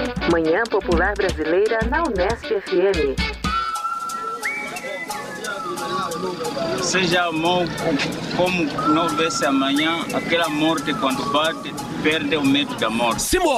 Manhã Popular Brasileira na Unesp FM. Seja amor como não houvesse amanhã, aquela morte quando bate, perde o medo da morte.